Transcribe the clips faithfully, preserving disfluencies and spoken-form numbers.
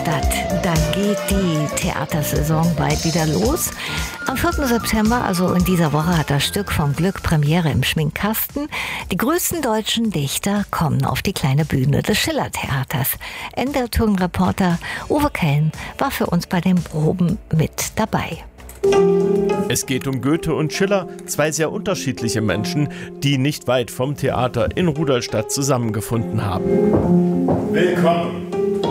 Rudolstadt, da geht die Theatersaison bald wieder los. Am vierten September, also in dieser Woche, hat das Stück vom Glück Premiere im Schminkkasten. Die größten deutschen Dichter kommen auf die kleine Bühne des Schiller-Theaters. N D R-Reporter Uwe Kelm war für uns bei den Proben mit dabei. Es geht um Goethe und Schiller, zwei sehr unterschiedliche Menschen, die nicht weit vom Theater in Rudolstadt zusammengefunden haben. Willkommen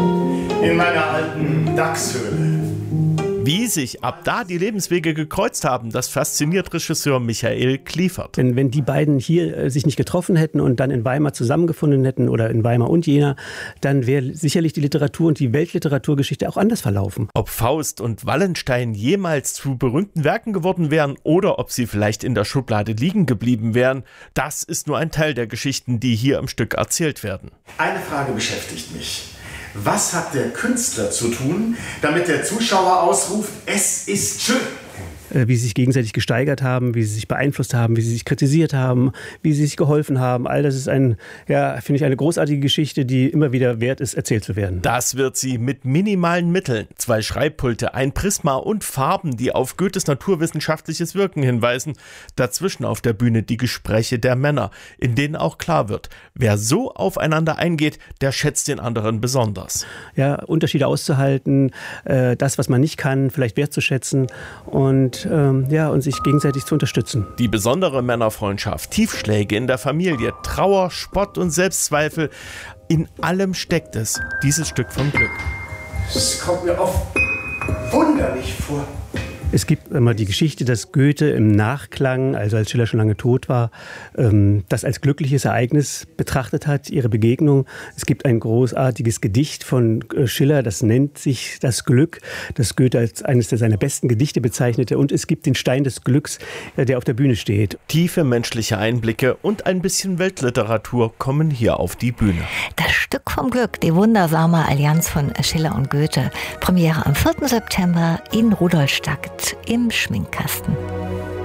in meiner alten Dachshöhle. Wie sich ab da die Lebenswege gekreuzt haben, das fasziniert Regisseur Michael Kliefert. Denn wenn die beiden hier äh, sich nicht getroffen hätten und dann in Weimar zusammengefunden hätten oder in Weimar und Jena, dann wäre sicherlich die Literatur und die Weltliteraturgeschichte auch anders verlaufen. Ob Faust und Wallenstein jemals zu berühmten Werken geworden wären oder ob sie vielleicht in der Schublade liegen geblieben wären, das ist nur ein Teil der Geschichten, die hier im Stück erzählt werden. Eine Frage beschäftigt mich. Was hat der Künstler zu tun, damit der Zuschauer ausruft, es ist schön? Wie sie sich gegenseitig gesteigert haben, wie sie sich beeinflusst haben, wie sie sich kritisiert haben, wie sie sich geholfen haben. All das ist ein, ja, finde ich, eine großartige Geschichte, die immer wieder wert ist, erzählt zu werden. Das wird sie mit minimalen Mitteln. Zwei Schreibpulte, ein Prisma und Farben, die auf Goethes naturwissenschaftliches Wirken hinweisen. Dazwischen auf der Bühne die Gespräche der Männer, in denen auch klar wird, wer so aufeinander eingeht, der schätzt den anderen besonders. Ja, Unterschiede auszuhalten, äh, das, was man nicht kann, vielleicht wertzuschätzen und Ähm, ja, und sich gegenseitig zu unterstützen. Die besondere Männerfreundschaft, Tiefschläge in der Familie, Trauer, Spott und Selbstzweifel, in allem steckt es, dieses Stück vom Glück. Es kommt mir oft wunderlich vor. Es gibt immer die Geschichte, dass Goethe im Nachklang, also als Schiller schon lange tot war, das als glückliches Ereignis betrachtet hat, ihre Begegnung. Es gibt ein großartiges Gedicht von Schiller, das nennt sich Das Glück, das Goethe als eines seiner besten Gedichte bezeichnete. Und es gibt den Stein des Glücks, der auf der Bühne steht. Tiefe menschliche Einblicke und ein bisschen Weltliteratur kommen hier auf die Bühne. Das Stück vom Glück, die wundersame Allianz von Schiller und Goethe. Premiere am vierten September in Rudolstadt im Schminkkasten.